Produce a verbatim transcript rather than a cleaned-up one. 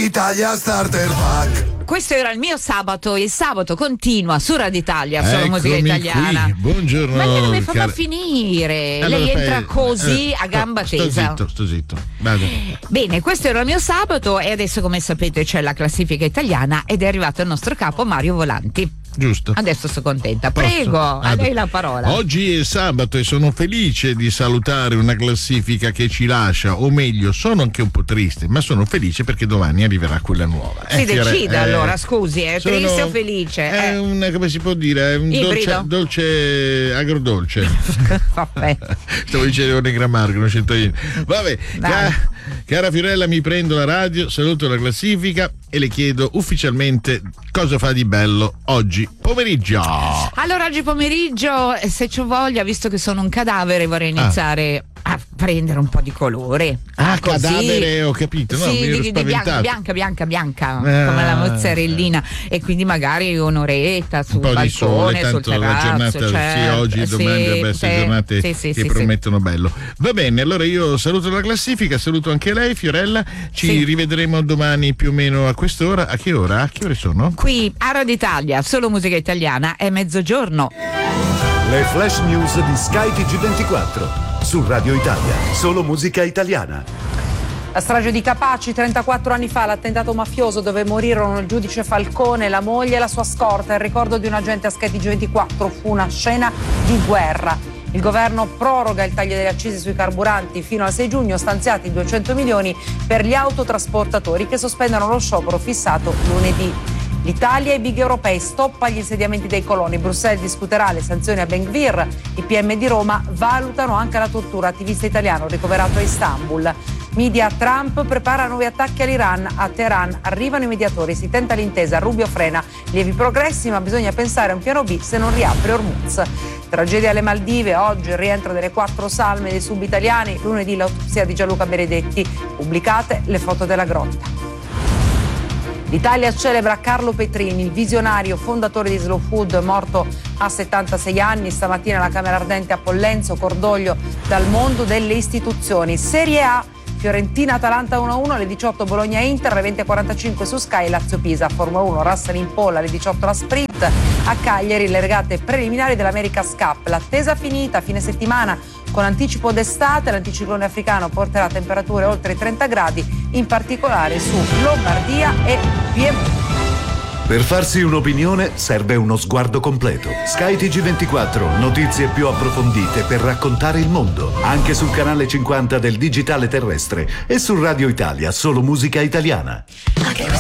Italia Starter Pack. Questo era il mio sabato, il sabato continua su Radio Italia, solo musica italiana. Qui. Buongiorno. Ma lei non mi fa cara... finire, allora, lei entra fai... così eh, a gamba sto, tesa. Sto zitto, sto zitto. Vado. Bene, questo era il mio sabato e adesso, come sapete, c'è la classifica italiana ed è arrivato il nostro capo Mario Volanti. Giusto. Adesso sono contenta. Posso? Prego, Vado. a lei la parola. Oggi è sabato e sono felice di salutare una classifica che ci lascia, o meglio, sono anche un po' triste, ma sono felice perché domani arriverà quella nuova. Si eh, decida eh, allora, scusi, è sono, triste o felice? È eh. un, come si può dire, è un dolce, dolce agrodolce. Vabbè. Stavo dicendo un grammatica, non c'entro niente. Vabbè, ca- cara Fiorella, mi prendo la radio, saluto la classifica e le chiedo ufficialmente cosa fa di bello oggi pomeriggio. Allora, oggi pomeriggio, se c'ho voglia, visto che sono un cadavere, vorrei iniziare ah. a prendere un po' di colore. Ah, così. Cadavere, ho capito. No, sì, mi ero di, di bianca, bianca, bianca, bianca, ah, come la mozzarellina. E quindi magari un'oretta sul un po' balcone, di sole, sul tanto terrazzo, la giornata, certo, sì, oggi e domani dovrebbero essere sì, giornate sì, sì, che sì, promettono sì. bello. Va bene, allora io saluto la classifica, saluto anche lei, Fiorella. Ci sì. rivedremo domani più o meno a quest'ora. A che ora? A che ore sono? Qui a Radio Italia, solo musica italiana, è mezzogiorno. Le flash news di Sky T G ventiquattro su Radio Italia, solo musica italiana. La strage di Capaci, trentaquattro anni fa, l'attentato mafioso dove morirono il giudice Falcone, la moglie e la sua scorta. Il ricordo di un agente a Sky T G ventiquattro fu una scena di guerra. Il governo proroga il taglio delle accise sui carburanti fino al sei giugno, stanziati duecento milioni per gli autotrasportatori che sospendono lo sciopero fissato lunedì. L'Italia e i big europei, stop agli insediamenti dei coloni. Bruxelles discuterà le sanzioni a Ben Gvir. I P M di Roma valutano anche la tortura. Attivista italiano ricoverato a Istanbul. Media, Trump prepara nuovi attacchi all'Iran. A Teheran arrivano i mediatori, si tenta l'intesa, Rubio frena lievi progressi, ma bisogna pensare a un piano B se non riapre Hormuz. Tragedia alle Maldive, oggi il rientro delle quattro salme dei sub-italiani, lunedì l'autopsia di Gianluca Benedetti, pubblicate le foto della grotta. L'Italia celebra Carlo Petrini, il visionario fondatore di Slow Food, morto a settantasei anni. Stamattina alla Camera Ardente a Pollenzo, cordoglio dal mondo delle istituzioni. Serie A, Fiorentina-Atalanta uno a uno, alle diciotto Bologna-Inter, alle venti e quarantacinque su Sky Lazio-Pisa. Formula uno, Russell in pole, alle diciotto la sprint. A Cagliari le regate preliminari dell'America's Cup. L'attesa finita, fine settimana con anticipo d'estate. L'anticiclone africano porterà temperature oltre i trenta gradi, in particolare su Lombardia e Piemonte. Per farsi un'opinione serve uno sguardo completo. Sky T G ventiquattro, notizie più approfondite per raccontare il mondo. Anche sul canale cinquanta del digitale terrestre e su Radio Italia, solo musica italiana.